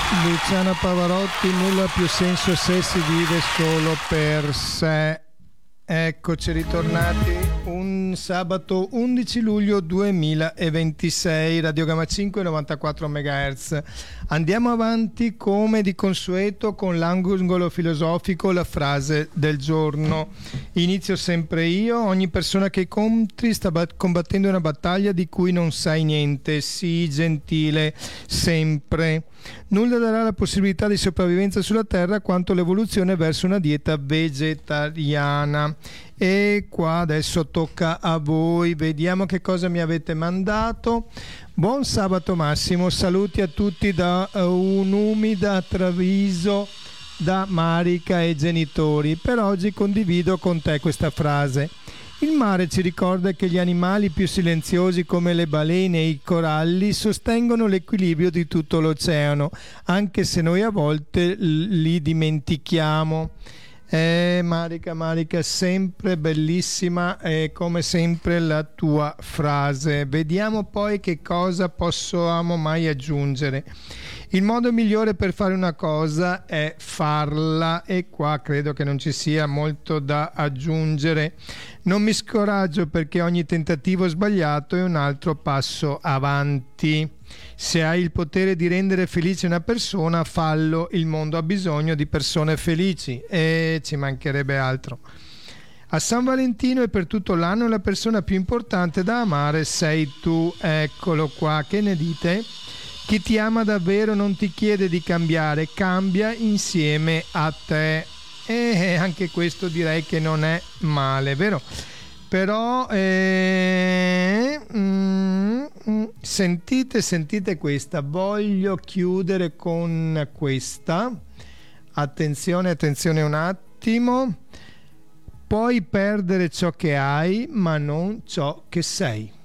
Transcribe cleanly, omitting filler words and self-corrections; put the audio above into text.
Luciana Pavarotti, nulla più senso se si vive solo per sé. Eccoci ritornati un sabato 11 luglio 2026, Radio Gamma 5 94 MHz. Andiamo avanti come di consueto con l'angolo filosofico, la frase del giorno. Inizio sempre io: ogni persona che incontri sta combattendo una battaglia di cui non sai niente. Sii gentile sempre. Nulla darà la possibilità di sopravvivenza sulla Terra quanto l'evoluzione verso una dieta vegetariana. E qua adesso tocca a voi, vediamo che cosa mi avete mandato. Buon sabato Massimo, saluti a tutti da un'umida Treviso, da Marica e genitori. Per oggi condivido con te questa frase. Il mare ci ricorda che gli animali più silenziosi come le balene e i coralli sostengono l'equilibrio di tutto l'oceano, anche se noi a volte li dimentichiamo. Marica, sempre bellissima, come sempre la tua frase. Vediamo poi che cosa possiamo mai aggiungere. Il modo migliore per fare una cosa è farla, e qua credo che non ci sia molto da aggiungere. Non mi scoraggio perché ogni tentativo sbagliato è un altro passo avanti. Se hai il potere di rendere felice una persona, fallo. Il mondo ha bisogno di persone felici, e ci mancherebbe altro. A San Valentino e per tutto l'anno la persona più importante da amare sei tu. Eccolo qua, che ne dite? Chi ti ama davvero non ti chiede di cambiare, cambia insieme a te. E anche questo direi che non è male, vero? Però sentite questa, voglio chiudere con questa. Attenzione un attimo. Puoi perdere ciò che hai, ma non ciò che sei.